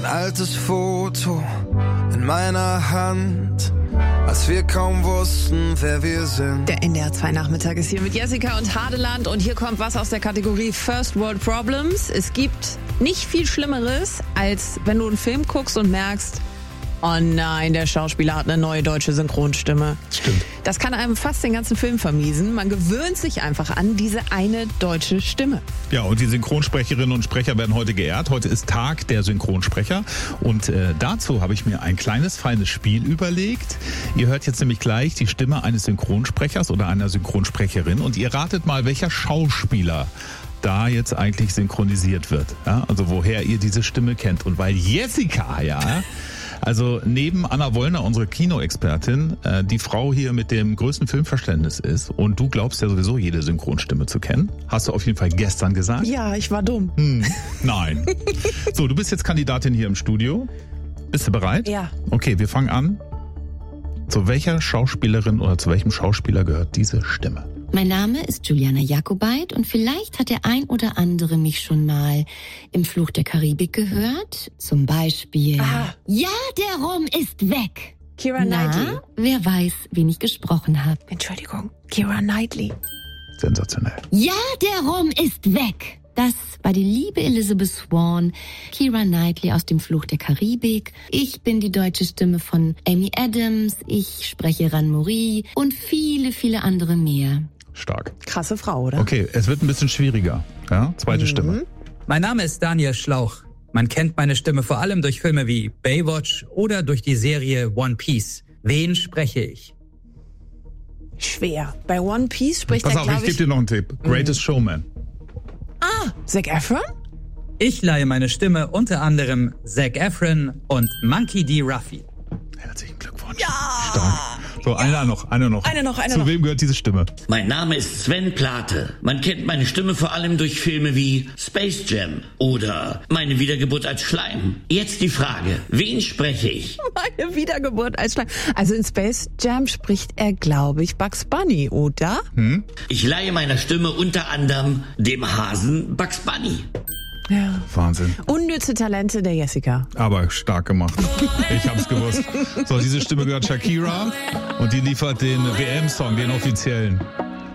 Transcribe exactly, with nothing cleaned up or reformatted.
altes Foto in meiner Hand, als wir kaum wussten, wer wir sind. Der N D R zwei Nachmittag ist hier mit Jessica und Hadeland und hier kommt was aus der Kategorie First World Problems. Es gibt nicht viel Schlimmeres, als wenn du einen Film guckst und merkst, oh nein, der Schauspieler hat eine neue deutsche Synchronstimme. Stimmt. Das kann einem fast den ganzen Film vermiesen. Man gewöhnt sich einfach an diese eine deutsche Stimme. Ja, und die Synchronsprecherinnen und Sprecher werden heute geehrt. Heute ist Tag der Synchronsprecher. Und äh, dazu habe ich mir ein kleines, feines Spiel überlegt. Ihr hört jetzt nämlich gleich die Stimme eines Synchronsprechers oder einer Synchronsprecherin. Und ihr ratet mal, welcher Schauspieler da jetzt eigentlich synchronisiert wird. Ja, also woher ihr diese Stimme kennt. Und weil Jessica, ja... Also neben Anna Wollner, unsere Kinoexpertin, äh, die Frau hier mit dem größten Filmverständnis ist und du glaubst ja sowieso jede Synchronstimme zu kennen. Hast du auf jeden Fall gestern gesagt? Ja, ich war dumm. Hm, nein. So, du bist jetzt Kandidatin hier im Studio. Bist du bereit? Ja. Okay, wir fangen an. Zu welcher Schauspielerin oder zu welchem Schauspieler gehört diese Stimme? Mein Name ist Juliana Jakobait und vielleicht hat der ein oder andere mich schon mal im Fluch der Karibik gehört. Zum Beispiel... Ah. Ja, der Rum ist weg. Keira Knightley. Na, wer weiß, wen ich gesprochen habe. Entschuldigung, Keira Knightley. Sensationell. Ja, der Rum ist weg. Das war die liebe Elizabeth Swann, Keira Knightley aus dem Fluch der Karibik. Ich bin die deutsche Stimme von Amy Adams. Ich spreche Ran-Mori und viele, viele andere mehr. Stark. Krasse Frau, oder? Okay, es wird ein bisschen schwieriger. Ja, zweite Mhm. Stimme. Mein Name ist Daniel Schlauch. Man kennt meine Stimme vor allem durch Filme wie Baywatch oder durch die Serie One Piece. Wen spreche ich? Schwer. Bei One Piece spricht Pass er, auf, ich glaube gebe ich... dir noch einen Tipp. Greatest Showman. Ah, Zac Efron? Ich leihe meine Stimme unter anderem Zac Efron und Monkey D. Ruffy. Herzlichen Glückwunsch. Ja! Stark. So, einer noch, einer noch. Eine noch, eine Zu noch. wem gehört diese Stimme? Mein Name ist Sven Plate. Man kennt meine Stimme vor allem durch Filme wie Space Jam oder Meine Wiedergeburt als Schleim. Jetzt die Frage, wen spreche ich? Meine Wiedergeburt als Schleim. Also in Space Jam spricht er, glaube ich, Bugs Bunny, oder? Hm? Ich leihe meiner Stimme unter anderem dem Hasen Bugs Bunny. Ja. Wahnsinn. Unnütze Talente der Jessica. Aber stark gemacht. Ich hab's gewusst. So, diese Stimme gehört Shakira und die liefert den W M-Song, den offiziellen.